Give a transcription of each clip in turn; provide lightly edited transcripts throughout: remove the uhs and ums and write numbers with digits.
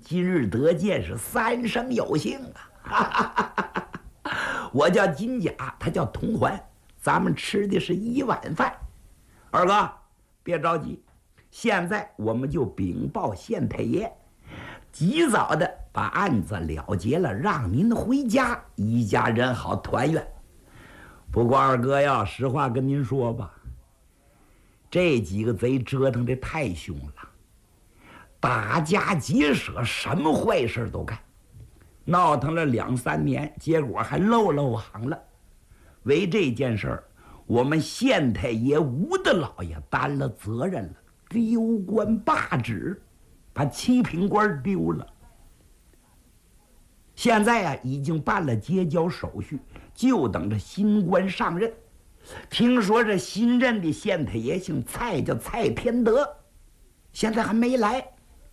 今日得见是三生有幸啊！我叫金甲，他叫同环，咱们吃的是一碗饭。二哥，别着急，现在我们就禀报县太爷，及早的把案子了结了，让您回家，一家人好团圆。不过二哥呀，实话跟您说吧，这几个贼折腾的太凶了，打家劫舍，什么坏事都干，闹腾了2、3年，结果还漏行了。为这件事儿，我们县太爷吴大老爷担了责任了，丢官罢职，把7品官丢了。现在啊，已经办了结交手续，就等着新官上任。听说这新任的县太爷姓蔡，叫蔡天德，现在还没来。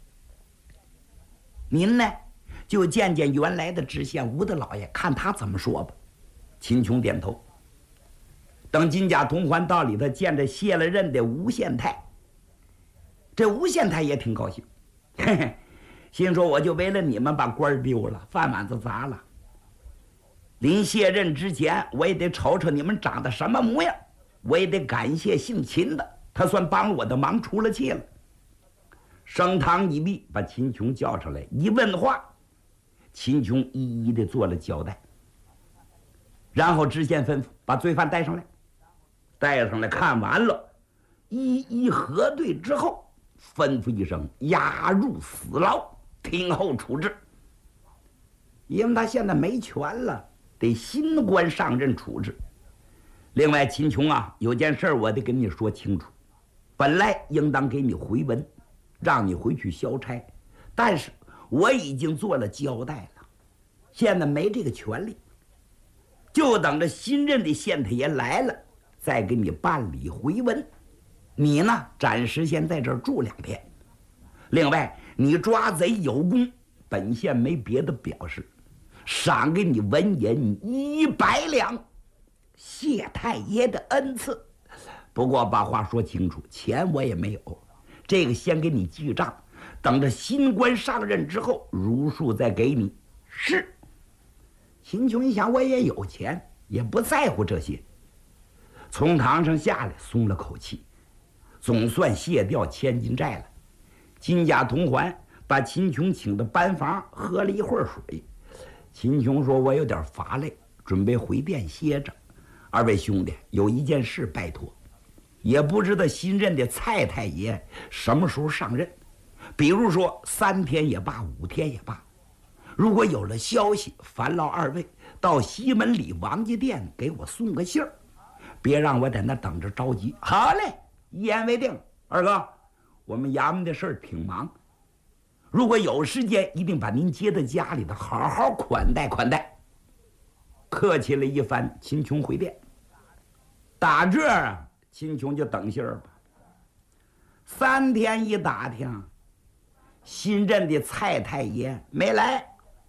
您呢，就见见原来的知县吴大老爷，看他怎么说吧。秦琼点头。等金甲同环到里头见着卸了任的吴县太，这吴县太也挺高兴，嘿嘿，心说我就为了你们把官丢了，饭碗子砸了。临卸任之前，我也得瞅瞅你们长得什么模样，我也得感谢姓秦的，他算帮我的忙出了气了。升堂一毕，把秦琼叫出来一问话，秦琼一一的做了交代。然后知县吩咐把罪犯带上来，看完了，一一核对之后，吩咐一声押入死牢，听候处置。因为他现在没权了，得新官上任处置。另外，秦琼啊，有件事我得跟你说清楚。本来应当给你回文，让你回去消差，但是我已经做了交代了，现在没这个权利，就等着新任的县太爷来了，再给你办理回文。你呢，暂时先在这儿住2天。另外，你抓贼有功，本县没别的表示，赏给你文银100两，谢太爷的恩赐。不过把话说清楚，钱我也没有，这个先给你记账，等着新官上任之后如数再给你。是。秦琼一想，我也有钱，也不在乎这些，从堂上下来松了口气，总算卸掉千金债了。金甲同环把秦琼请到班房，喝了一会儿水。秦琼说，我有点乏累，准备回店歇着。二位兄弟，有一件事拜托，也不知道新任的蔡太爷什么时候上任，比如说3天也罢，5天也罢，如果有了消息，烦劳二位到西门里王家店给我送个信儿，别让我在那等着着急。好嘞，一言为定。二哥，我们衙门的事儿挺忙，如果有时间，一定把您接到家里头，好好款待款待。客气了一番，秦琼回店。打这儿啊，秦琼就等信儿吧。3天一打听，新任的蔡太爷没来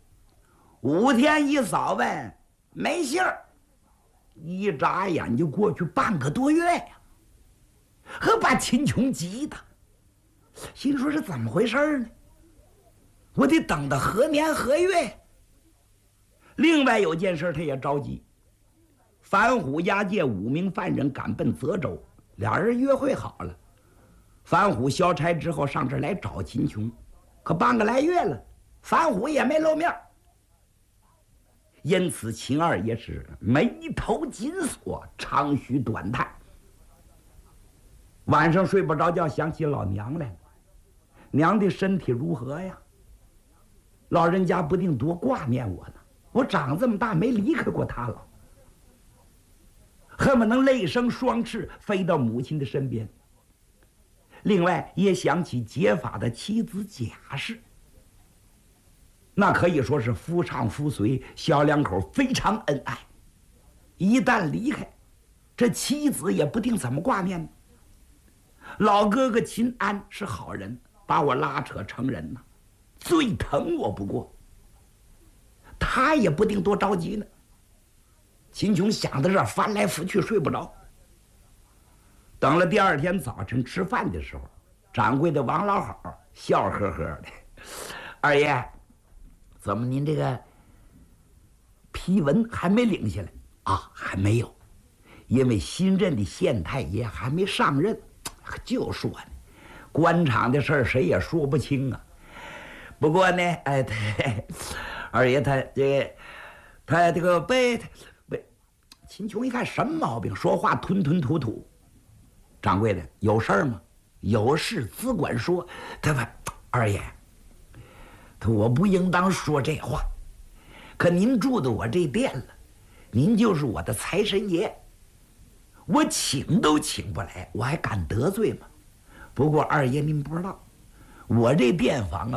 ；5天一扫问，没信儿。一眨眼就过去半个多月呀，可把秦琼急的，心说是怎么回事呢？我得等到何年何月。另外有件事他也着急，反虎押解5名犯人赶奔泽州，俩人约会好了。反虎消差之后上这儿来找秦琼，可半个来月了，反虎也没露面。因此秦二爷是眉头紧锁，长吁短叹。晚上睡不着觉，想起老娘来了。娘的身体如何呀？老人家不定多挂念我呢，我长这么大没离开过他了，恨不能泪生双翅飞到母亲的身边。另外也想起结发的妻子贾氏，那可以说是夫唱妇随，小两口非常恩爱。一旦离开，这妻子也不定怎么挂念呢。老哥哥秦安是好人，把我拉扯成人呢，最疼我不过，他也不定多着急呢。秦琼想到这儿，翻来覆去睡不着。等了第2天早晨吃饭的时候，掌柜的王老好笑呵呵的， 二爷，怎么您这个批文还没领下来啊？还没有，因为新任的县太爷还没上任。就说呢，官场的事儿谁也说不清啊。不过呢，哎，二爷他这个被秦琼一看什么毛病，说话吞吞吐吐。掌柜的有事儿吗？有事只管说。他说：“二爷，我不应当说这话，可您住的我这店了，您就是我的财神爷，我请都请不来，我还敢得罪吗？不过二爷您不知道，我这店房啊